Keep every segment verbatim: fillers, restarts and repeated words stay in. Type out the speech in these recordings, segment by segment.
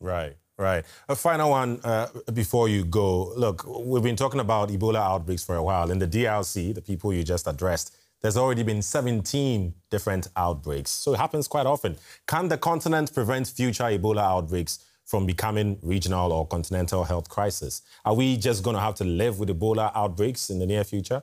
Right, right. A final one uh, before you go. Look, we've been talking about Ebola outbreaks for a while. In the D R C, the people you just addressed, there's already been seventeen different outbreaks. So it happens quite often. Can the continent prevent future Ebola outbreaks from becoming regional or continental health crisis? Are we just going to have to live with Ebola outbreaks in the near future?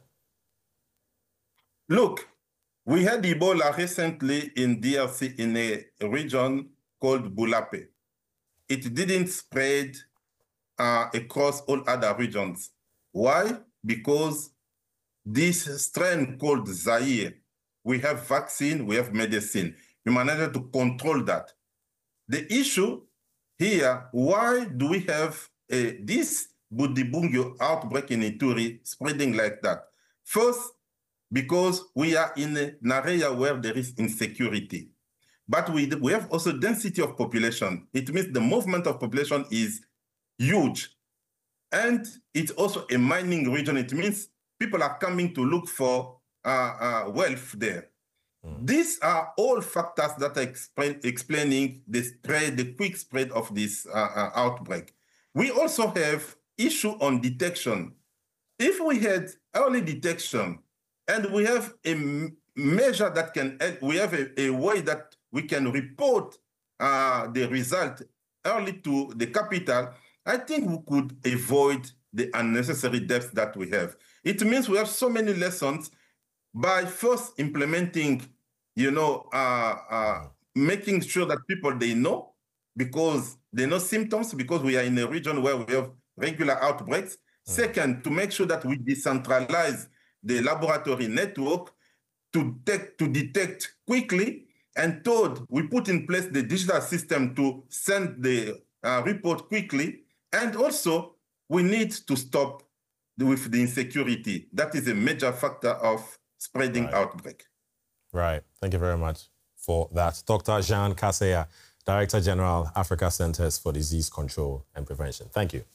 Look, we had Ebola recently in D R C in a region called Bulape. It didn't spread uh, across all other regions. Why? Because this strain called Zaire, we have vaccine, we have medicine. We managed to control that. The issue here, why do we have a, this Bundibugyo outbreak in Ituri spreading like that? First, because we are in an area where there is insecurity. But we, we have also density of population. It means the movement of population is huge. And it's also a mining region. It means people are coming to look for uh, uh, wealth there. Mm. These are all factors that are explain, explaining the spread, the quick spread of this uh, uh, outbreak. We also have issue on detection. If we had early detection and we have a measure that can, we have a, a way that we can report uh, the result early to the capital, I think we could avoid the unnecessary deaths that we have. It means we have so many lessons by first implementing, you know, uh, uh, making sure that people, they know, because they know symptoms, because we are in a region where we have regular outbreaks. Mm. Second, to make sure that we decentralize the laboratory network to, take, to detect quickly. And third, we put in place the digital system to send the uh, report quickly. And also, we need to stop with the insecurity. That is a major factor of spreading right. outbreak. Right. Thank you very much for that. Doctor Jean Kaseya, Director General, Africa Centers for Disease Control and Prevention. Thank you.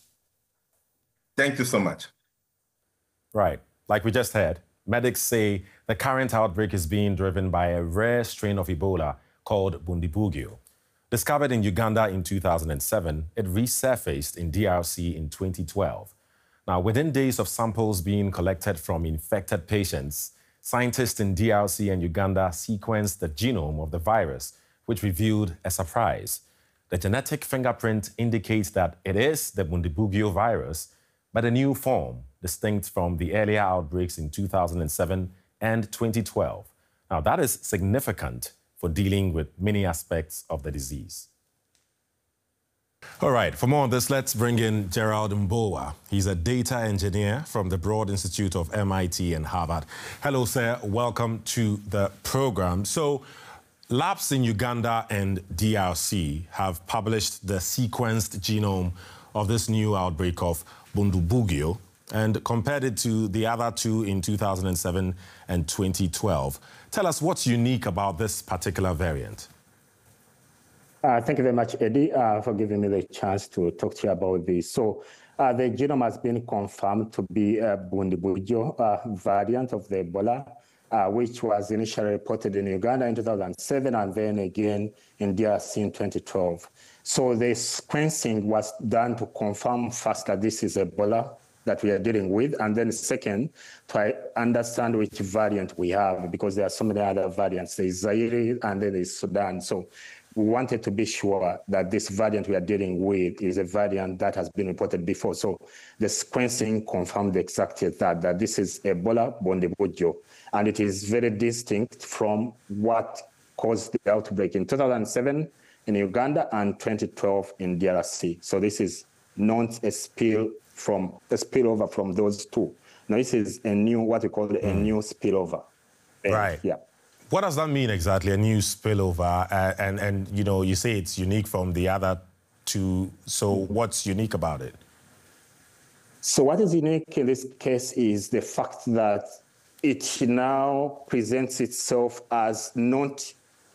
Thank you so much. Right. Like we just heard, medics say the current outbreak is being driven by a rare strain of Ebola called Bundibugyo. Discovered in Uganda in two thousand seven, it resurfaced in D R C in twenty twelve. Now, within days of samples being collected from infected patients, scientists in D R C and Uganda sequenced the genome of the virus, which revealed a surprise. The genetic fingerprint indicates that it is the Bundibugyo virus, but a new form, distinct from the earlier outbreaks in two thousand seven and twenty twelve. Now, that is significant for dealing with many aspects of the disease. All right, for more on this, let's bring in Gerald Mbowa. He's a data engineer from the Broad Institute of M I T and Harvard. Hello, sir. Welcome to the program. So, labs in Uganda and D R C have published the sequenced genome of this new outbreak of Bundibugyo and compared it to the other two in two thousand seven and twenty twelve. Tell us what's unique about this particular variant. Uh, thank you very much, Eddie, uh, for giving me the chance to talk to you about this. So uh, the genome has been confirmed to be a Bundibugyo uh, variant of the Ebola, uh, which was initially reported in Uganda in two thousand seven and then again in D R C in twenty twelve. So the sequencing was done to confirm first that this is Ebola that we are dealing with, and then second, to understand which variant we have, because there are so many other variants. There's Zaire and then there's Sudan. So we wanted to be sure that this variant we are dealing with is a variant that has been reported before. So the sequencing confirmed exactly that, that this is Ebola Bundibugyo, and it is very distinct from what caused the outbreak in two thousand seven in Uganda and twenty twelve in D R C. So this is not a spill from a spillover from those two. Now this is a new, what we call a mm. new spillover. Right. Yeah. What does that mean exactly, a new spillover? Uh, and, and, you know, you say it's unique from the other two. So what's unique about it? So what is unique in this case is the fact that it now presents itself as not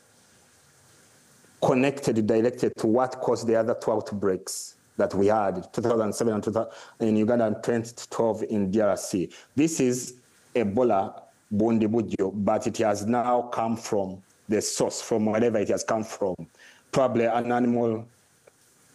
connected, directed to what caused the other two outbreaks that we had, two thousand seven and two thousand in Uganda and twenty twelve in D R C. This is Ebola Bundibugyo, but it has now come from the source, from wherever it has come from, probably an animal